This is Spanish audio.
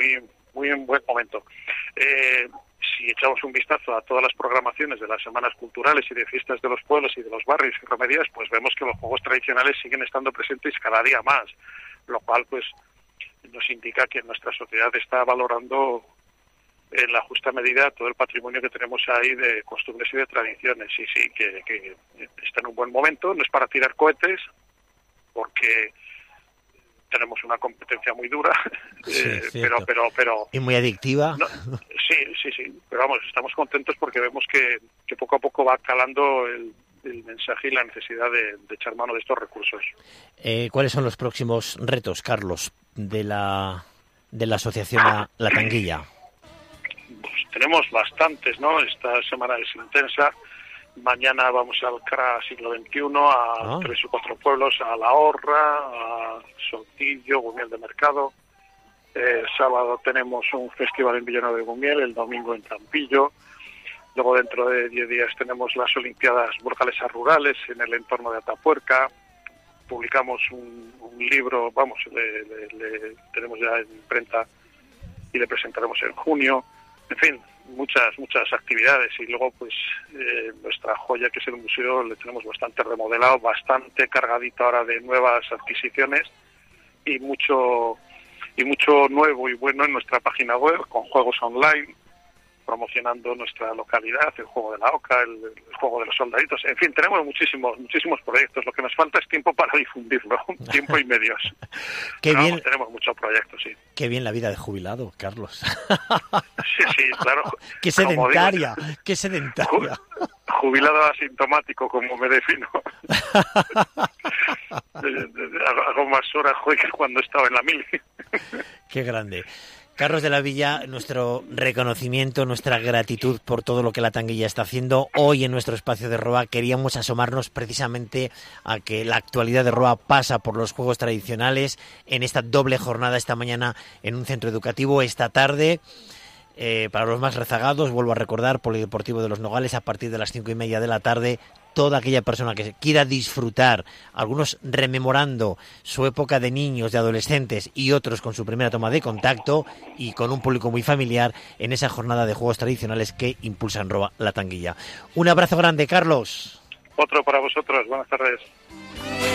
muy en buen momento. Si echamos un vistazo a todas las programaciones de las semanas culturales y de fiestas de los pueblos y de los barrios y romerías, pues vemos que los juegos tradicionales siguen estando presentes cada día más, lo cual pues nos indica que nuestra sociedad está valorando en la justa medida todo el patrimonio que tenemos ahí de costumbres y de tradiciones. Sí, que está en un buen momento. No es para tirar cohetes, porque tenemos una competencia muy dura, pero y muy adictiva. No, sí, pero vamos, estamos contentos porque vemos que poco a poco va calando el mensaje y la necesidad de echar mano de estos recursos. ¿Cuáles son los próximos retos, Carlos, de la asociación La Tanguilla? Pues tenemos bastantes, ¿no? Esta semana es intensa. Mañana vamos al CRA siglo XXI, a 3 o 4 pueblos, a La Horra, a Sotillo, Gumiel de Mercado. Sábado tenemos un festival en Villanueva de Gumiel, el domingo en Campillo. Luego dentro de 10 días tenemos las Olimpiadas Burgalesas Rurales en el entorno de Atapuerca. Publicamos un libro, tenemos ya en imprenta y le presentaremos en junio. En fin, muchas actividades, y luego pues nuestra joya, que es el museo, le tenemos bastante remodelado, bastante cargadito ahora de nuevas adquisiciones y mucho nuevo y bueno en nuestra página web, con juegos online, promocionando nuestra localidad, el juego de la oca, el juego de los soldaditos. En fin, tenemos muchísimos proyectos. Lo que nos falta es tiempo para difundirlo, tiempo y medios. Bien. Tenemos muchos proyectos, sí. Qué bien la vida de jubilado, Carlos. Sí, claro. Qué sedentaria. Jubilado asintomático, como me defino. Hago más horas que cuando estaba en la mili. Qué grande. Carlos de la Villa, nuestro reconocimiento, nuestra gratitud por todo lo que La Tanguilla está haciendo. Hoy en nuestro espacio de Roa queríamos asomarnos precisamente a que la actualidad de Roa pasa por los juegos tradicionales en esta doble jornada esta mañana en un centro educativo, esta tarde. Para los más rezagados, vuelvo a recordar, Polideportivo de los Nogales, a partir de las 5:30 de la tarde, toda aquella persona que quiera disfrutar, algunos rememorando su época de niños, de adolescentes, y otros con su primera toma de contacto y con un público muy familiar en esa jornada de juegos tradicionales que impulsa en Roa La Tanguilla. Un abrazo grande, Carlos. Otro para vosotros, buenas tardes.